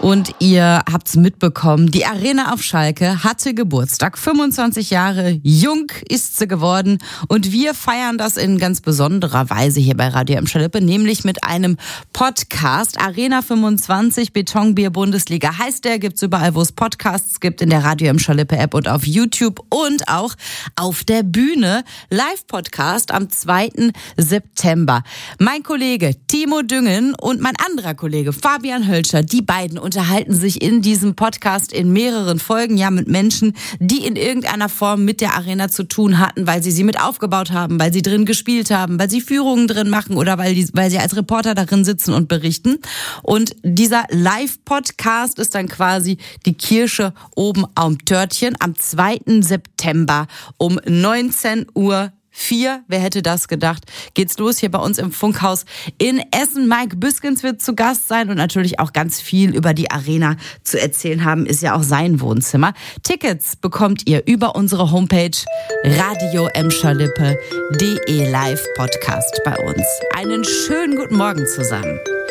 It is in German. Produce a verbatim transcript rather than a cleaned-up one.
Und ihr habt's mitbekommen, die Arena auf Schalke hatte Geburtstag. fünfundzwanzig Jahre jung ist sie geworden. Und wir feiern das in ganz besonderer Weise hier bei Radio M Schalippe, nämlich mit einem Podcast. Arena fünfundzwanzig, Betonbier Bundesliga heißt der. Gibt's überall, wo es Podcasts gibt, in der Radio M Schalippe App und auf YouTube und auch auf der Bühne. Live-Podcast am zweiten September. Mein Kollege Timo Düngen und mein anderer Kollege Fabian Hölscher, die beiden unterhalten sich in diesem Podcast in mehreren Folgen ja mit Menschen, die in irgendeiner Form mit der Arena zu tun hatten, weil sie sie mit aufgebaut haben, weil sie drin gespielt haben, weil sie Führungen drin machen oder weil, die, weil sie als Reporter darin sitzen und berichten. Und dieser Live-Podcast ist dann quasi die Kirsche oben am Törtchen am zweiten September um neunzehn Uhr vier, wer hätte das gedacht, geht's los hier bei uns im Funkhaus in Essen. Mike Büskens wird zu Gast sein und natürlich auch ganz viel über die Arena zu erzählen haben, ist ja auch sein Wohnzimmer. Tickets bekommt ihr über unsere Homepage radio m schalippe punkt de Live Podcast bei uns. Einen schönen guten Morgen zusammen.